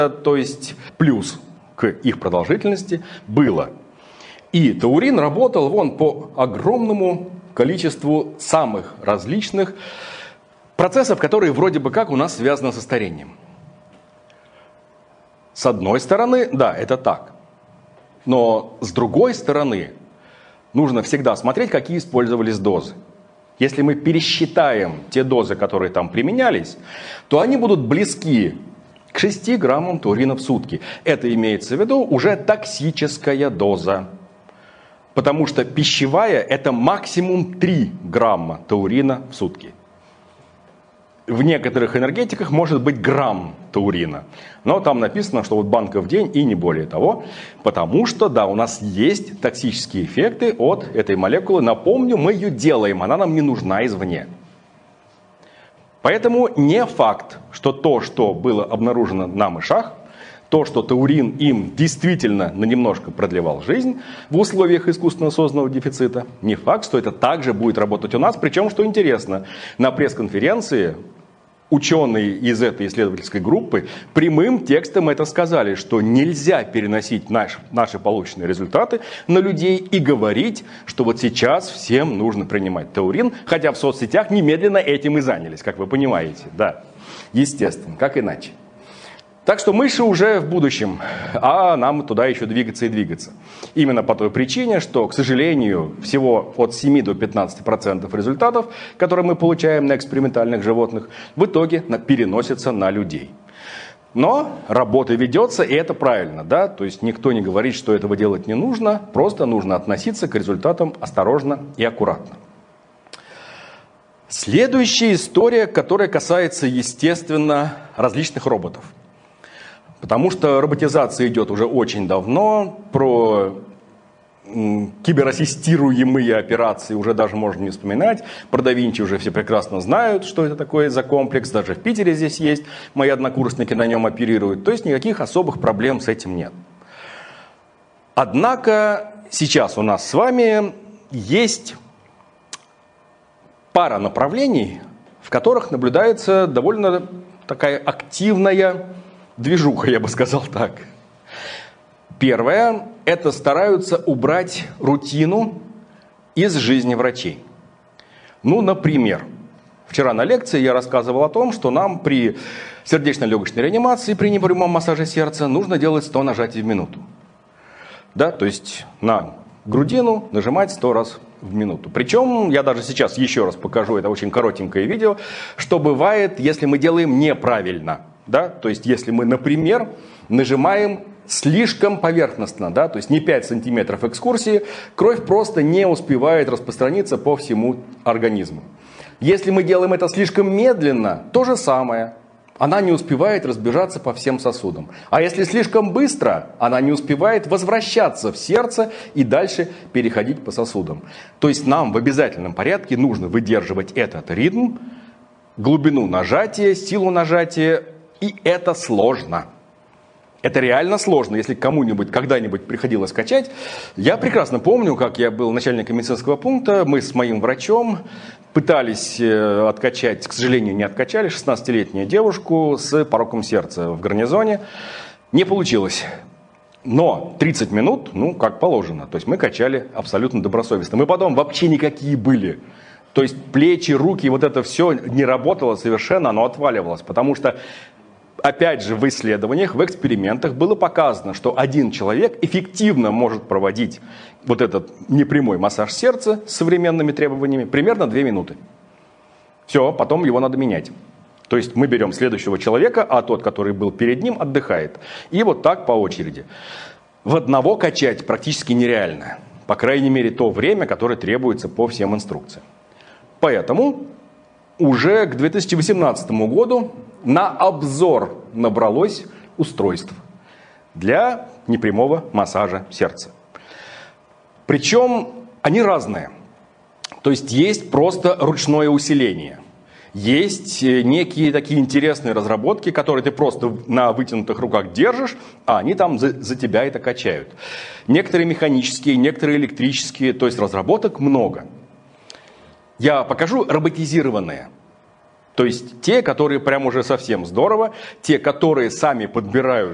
то есть плюс к их продолжительности было. И таурин работал вон по огромному количеству самых различных процессов, которые вроде бы как у нас связаны со старением. С одной стороны, да, это так. Но с другой стороны, нужно всегда смотреть, какие использовались дозы. Если мы пересчитаем те дозы, которые там применялись, то они будут близки к 6 граммам таурина в сутки. Это имеется в виду уже токсическая доза. Потому что пищевая – это максимум 3 грамма таурина в сутки. В некоторых энергетиках может быть грамм таурина. Но там написано, что вот банка в день и не более того. Потому что, да, у нас есть токсические эффекты от этой молекулы. Напомню, мы ее делаем, она нам не нужна извне. Поэтому не факт, что то, что было обнаружено на мышах, то, что таурин им действительно на немножко продлевал жизнь в условиях искусственно созданного дефицита, не факт, что это также будет работать у нас. Причем, что интересно, на пресс-конференции ученые из этой исследовательской группы прямым текстом это сказали, что нельзя переносить наши полученные результаты на людей и говорить, что вот сейчас всем нужно принимать таурин, хотя в соцсетях немедленно этим и занялись, как вы понимаете. Да, естественно, как иначе. Так что мыши уже в будущем, а нам туда еще двигаться и двигаться. Именно по той причине, что, к сожалению, всего от 7 до 15% результатов, которые мы получаем на экспериментальных животных, в итоге переносятся на людей. Но работа ведется, и это правильно, да? То есть никто не говорит, что этого делать не нужно, просто нужно относиться к результатам осторожно и аккуратно. Следующая история, которая касается, естественно, различных роботов. Потому что роботизация идет уже очень давно, про киберассистируемые операции уже даже можно не вспоминать. Про да Винчи уже все прекрасно знают, что это такое за комплекс. Даже в Питере здесь есть, мои однокурсники на нем оперируют. То есть никаких особых проблем с этим нет. Однако сейчас у нас с вами есть пара направлений, в которых наблюдается довольно такая активная движуха, я бы сказал так. Первое – это стараются убрать рутину из жизни врачей. Ну, например, вчера на лекции я рассказывал о том, что нам при сердечно-легочной реанимации, при непрямом массаже сердца нужно делать 100 нажатий в минуту. Да, то есть на грудину нажимать 100 раз в минуту. Причем я даже сейчас еще раз покажу, это очень коротенькое видео, что бывает, если мы делаем неправильно. Да? То есть, если мы, например, нажимаем слишком поверхностно, да? То есть не 5 сантиметров экскурсии, кровь просто не успевает распространиться по всему организму. Если мы делаем это слишком медленно, то же самое. Она не успевает разбежаться по всем сосудам. А если слишком быстро, она не успевает возвращаться в сердце и дальше переходить по сосудам. То есть нам в обязательном порядке нужно выдерживать этот ритм, глубину нажатия, силу нажатия. И это сложно. Это реально сложно, если кому-нибудь когда-нибудь приходилось качать. Я прекрасно помню, как я был начальником медицинского пункта, мы с моим врачом пытались откачать, к сожалению, не откачали, 16-летнюю девушку с пороком сердца в гарнизоне. Не получилось. Но 30 минут, ну, как положено. То есть мы качали абсолютно добросовестно. Мы потом вообще никакие были. То есть плечи, руки, вот это все не работало совершенно, оно отваливалось. Потому что, опять же, в исследованиях, в экспериментах было показано, что один человек эффективно может проводить вот этот непрямой массаж сердца с современными требованиями примерно 2 минуты. Все, потом его надо менять. То есть мы берем следующего человека, а тот, который был перед ним, отдыхает. И вот так по очереди. В одного качать практически нереально. По крайней мере, то время, которое требуется по всем инструкциям. Поэтому уже к 2018 году на обзор набралось устройств для непрямого массажа сердца. Причем они разные. То есть есть просто ручное усиление. Есть некие такие интересные разработки, которые ты просто на вытянутых руках держишь, а они там за тебя это качают. Некоторые механические, некоторые электрические, то есть разработок много. Я покажу роботизированные. То есть те, которые прям уже совсем здорово, те, которые сами подбирают